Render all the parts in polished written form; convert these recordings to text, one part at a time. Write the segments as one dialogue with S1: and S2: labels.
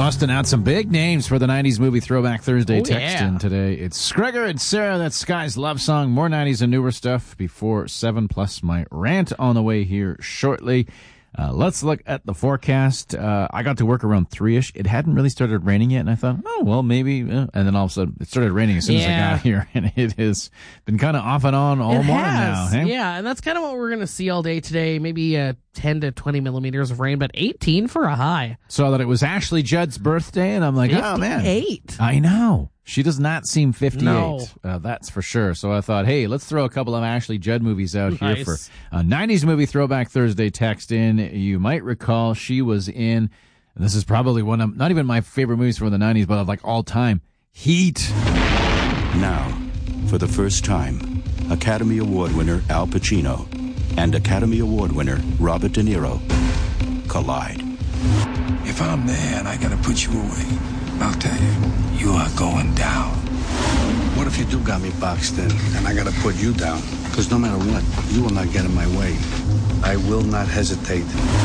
S1: busting out some big names for the 90s movie Throwback Thursday text in today. It's Gregor and Sarah, that's Sky's love song. More 90s and newer stuff before 7 plus my rant on the way here shortly. Let's look at the forecast. I got to work around 3-ish. It hadn't really started raining yet, and I thought, oh, well, maybe. And then all of a sudden, it started raining as soon as I got here, and it has been kind of off and on all morning now. Hey?
S2: Yeah, and that's kind of what we're going to see all day today. Maybe 10 to 20 millimeters of rain, but 18 for a high.
S1: Saw that it was Ashley Judd's birthday, and I'm like,
S2: 58.
S1: Oh, man. I know. She does not seem 58.
S2: No.
S1: That's for sure. So I thought, hey, let's throw a couple of Ashley Judd movies out here for a 90s movie Throwback Thursday text in. You might recall she was in, and this is probably one of, not even my favorite movies from the 90s, but of like all time, Heat.
S3: Now, for the first time, Academy Award winner Al Pacino and Academy Award winner Robert De Niro collide.
S4: If I'm there and I gotta put you away, I'll tell you, you are going down.
S5: What if you do got me boxed in and I gotta put you down? Because no matter what, you will not get in my way. I will not hesitate.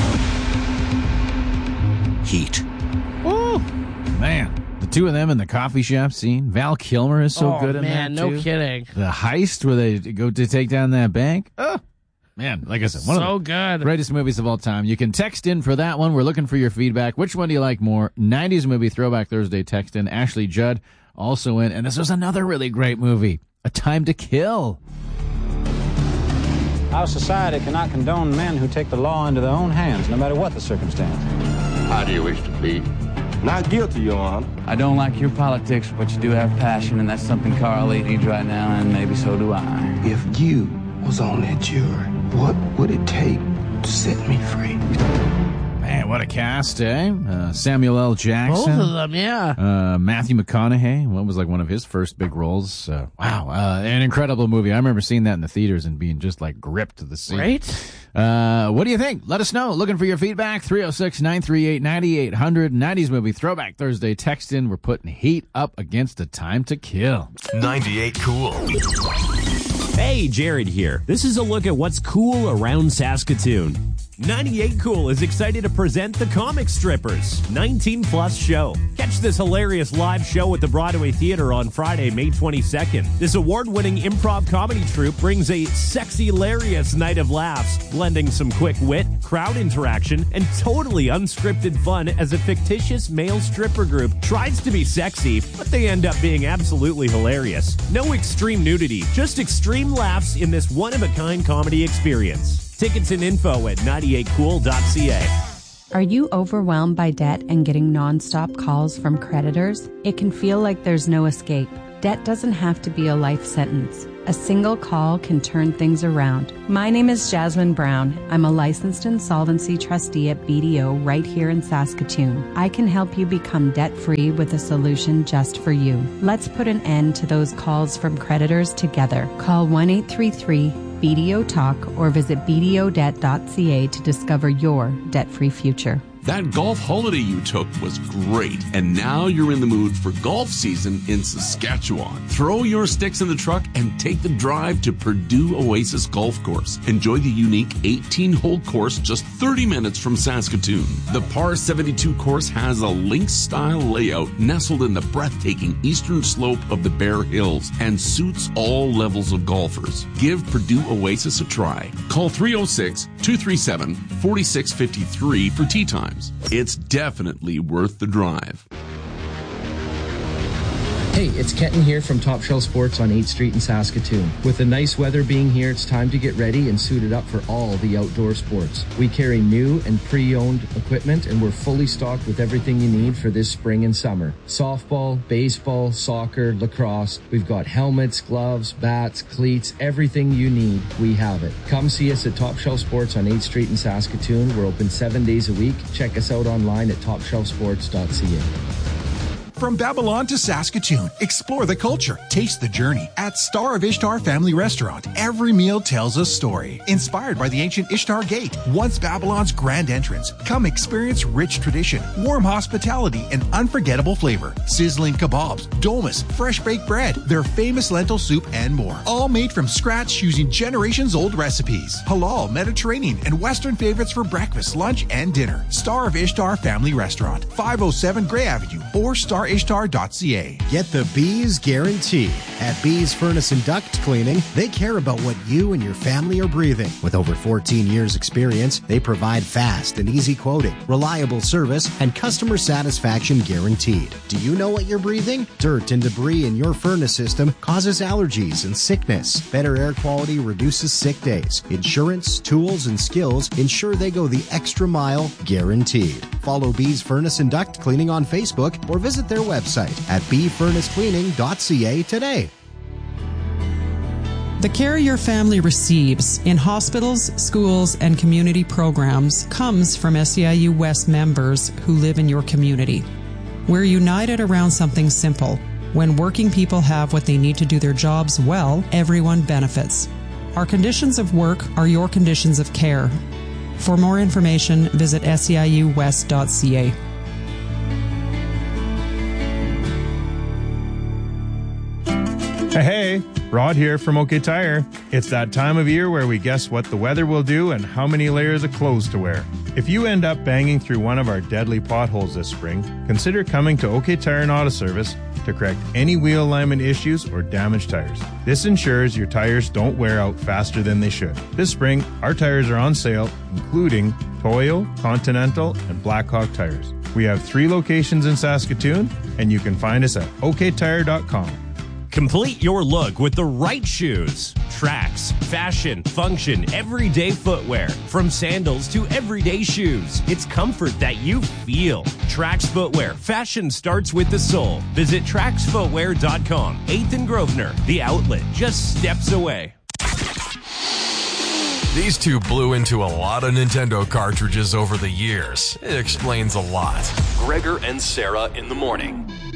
S3: Heat.
S1: Woo! Man, the two of them in the coffee shop scene. Val Kilmer is so good in that, too.
S2: No kidding.
S1: The heist where they go to take down that bank. Oh, man, like I said, one of the greatest movies of all time. You can text in for that one. We're looking for your feedback. Which one do you like more? 90s movie Throwback Thursday text in. Ashley Judd also in. And this was another really great movie, A Time to Kill.
S6: Our society cannot condone men who take the law into their own hands, no matter what the circumstance.
S7: How do you wish to plead? Not guilty, Your Honor.
S8: I don't like your politics, but you do have passion, and that's something Carl needs right now, and maybe so do I.
S4: If you was on that jury, what would it take to set me free?
S1: Man, what a cast, eh? Samuel L. Jackson.
S2: Both of them, yeah.
S1: Matthew McConaughey. What was like one of his first big roles? Wow. An incredible movie. I remember seeing that in the theaters and being just like gripped to the seat.
S2: Right?
S1: What do you think? Let us know. Looking for your feedback. 306-938-9800. 90s movie Throwback Thursday. Text in. We're putting Heat up against A Time to Kill.
S9: 98 Cool.
S10: Hey, Jared here. This is a look at what's cool around Saskatoon. 98 Cool is excited to present the Comic Strippers 19 Plus show. Catch this hilarious live show at the Broadway Theater on Friday, May 22nd. This award-winning improv comedy troupe brings a sexy, hilarious night of laughs, blending some quick wit, crowd interaction, and totally unscripted fun as a fictitious male stripper group tries to be sexy, but they end up being absolutely hilarious. No extreme nudity, just extreme laughs in this one-of-a-kind comedy experience. Tickets and info at 98cool.ca.
S11: Are you overwhelmed by debt and getting nonstop calls from creditors? It can feel like there's no escape. Debt doesn't have to be a life sentence. A single call can turn things around. My name is Jasmine Brown. I'm a licensed insolvency trustee at BDO right here in Saskatoon. I can help you become debt-free with a solution just for you. Let's put an end to those calls from creditors together. Call 1-833-BDO Talk or visit bdodebt.ca to discover your debt-free future.
S12: That golf holiday you took was great, and now you're in the mood for golf season in Saskatchewan. Throw your sticks in the truck and take the drive to Purdue Oasis Golf Course. Enjoy the unique 18-hole course just 30 minutes from Saskatoon. The par 72 course has a links-style layout nestled in the breathtaking eastern slope of the Bear Hills and suits all levels of golfers. Give Purdue Oasis a try. Call 306-237-4653 for tee time. It's definitely worth the drive.
S13: Hey, it's Kenton here from Top Shelf Sports on 8th Street in Saskatoon. With the nice weather being here, it's time to get ready and suited up for all the outdoor sports. We carry new and pre-owned equipment, and we're fully stocked with everything you need for this spring and summer. Softball, baseball, soccer, lacrosse. We've got helmets, gloves, bats, cleats, everything you need, we have it. Come see us at Top Shelf Sports on 8th Street in Saskatoon. We're open 7 days a week. Check us out online at topshelfsports.ca.
S9: From Babylon to Saskatoon, explore the culture, taste the journey. At Star of Ishtar Family Restaurant, every meal tells a story. Inspired by the ancient Ishtar Gate, once Babylon's grand entrance, come experience rich tradition, warm hospitality, and unforgettable flavor. Sizzling kebabs, domus, fresh baked bread, their famous lentil soup, and more. All made from scratch using generations-old recipes. Halal, Mediterranean, and Western favorites for breakfast, lunch, and dinner. Star of Ishtar Family Restaurant, 507 Gray Avenue, or starishtar.ca.
S14: Get the Bees guarantee. At Bees Furnace and Duct Cleaning, they care about what you and your family are breathing. With over 14 years experience, they provide fast and easy quoting, reliable service, and customer satisfaction guaranteed. Do you know what you're breathing? Dirt and debris in your furnace system causes allergies and sickness. Better air quality reduces sick days. Insurance, tools, and skills ensure they go the extra mile, guaranteed. Follow Bees Furnace and Duct Cleaning on Facebook or visit their website at bfurnacecleaning.ca today.
S15: The care your family receives in hospitals, schools, and community programs comes from SEIU West members who live in your community. We're united around something simple. When working people have what they need to do their jobs well, everyone benefits. Our conditions of work are your conditions of care. For more information, visit seiuwest.ca.
S16: Hey, Rod here from OK Tire. It's that time of year where we guess what the weather will do and how many layers of clothes to wear. If you end up banging through one of our deadly potholes this spring, consider coming to OK Tire and Auto Service to correct any wheel alignment issues or damaged tires. This ensures your tires don't wear out faster than they should. This spring, our tires are on sale, including Toyo, Continental, and Blackhawk tires. We have 3 locations in Saskatoon, and you can find us at oktire.com.
S10: Complete your look with the right shoes. Tracks, fashion, function, everyday footwear. From sandals to everyday shoes. It's comfort that you feel. Trax Footwear. Fashion starts with the sole. Visit traxfootwear.com. 8th and Grosvenor. The outlet just steps away.
S17: These two blew into a lot of Nintendo cartridges over the years. It explains a lot.
S18: Gregor and Sarah in the morning.